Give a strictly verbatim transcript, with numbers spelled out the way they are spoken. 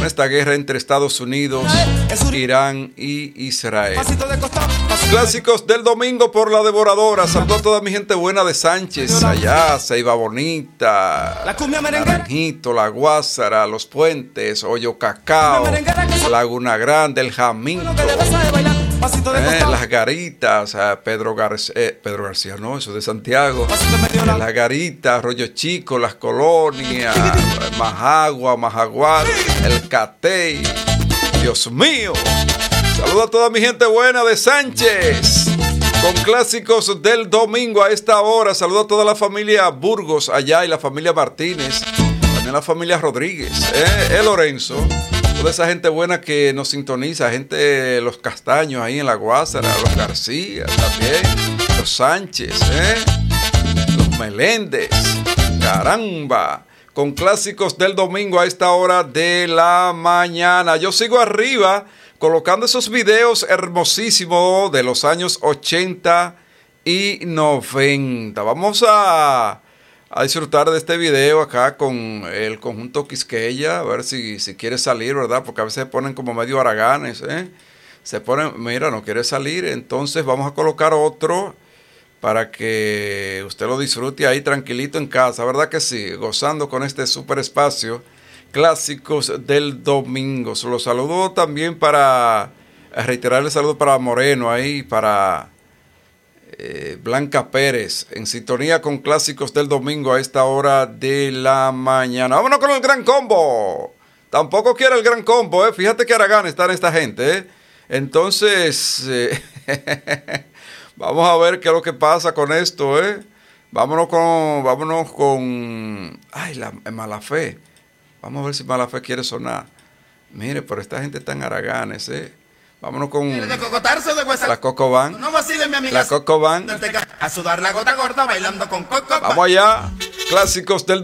con esta guerra entre Estados Unidos, Irán y Israel. Clásicos del domingo por la devoradora. Saludo a toda mi gente buena de Sánchez, allá, Ceiba Bonita, Naranjito, La Guásara, Los Puentes, Hoyo Cacao, Laguna Grande, El Jamito, eh, Las Garitas, eh, Pedro, García, eh, Pedro García, no, eso es de Santiago, eh, Las Garitas, Arroyo Chico, Las Colonias, Majagua, Majagual, El Catey. Dios mío. Saludo a toda mi gente buena de Sánchez, con clásicos del domingo a esta hora. Saludo a toda la familia Burgos allá y la familia Martínez, también la familia Rodríguez, eh, eh Lorenzo, toda esa gente buena que nos sintoniza, gente de Los Castaños ahí en La Guásara, los García también, los Sánchez, eh, los Meléndez, caramba. Con clásicos del domingo a esta hora de la mañana. Yo sigo arriba colocando esos videos hermosísimos de los años ochenta y noventa. Vamos a, a disfrutar de este video acá con el conjunto Quisqueya. A ver si, si quiere salir, ¿verdad? Porque a veces se ponen como medio haraganes, ¿eh? Se ponen, mira, no quiere salir. Entonces vamos a colocar otro para que usted lo disfrute ahí tranquilito en casa, ¿verdad que sí? Gozando con este super espacio, clásicos del domingo. Se los saludo también para reiterar el saludo para Moreno ahí, para eh, Blanca Pérez, en sintonía con clásicos del domingo a esta hora de la mañana. Vámonos con el gran combo. Tampoco quiere el gran combo, ¿eh? Fíjate que Aragán está en esta gente, ¿eh? Entonces... Eh, vamos a ver qué es lo que pasa con esto, ¿eh? Vámonos con, vámonos con, ay, la Malafé. Vamos a ver si Malafé quiere sonar. Mire, pero esta gente está en haraganes, ¿eh? Vámonos con la Coco Band. No vacile, mi amiga. La Coco Band. A sudar la gota gorda bailando con Coco. Vamos allá. Clásicos del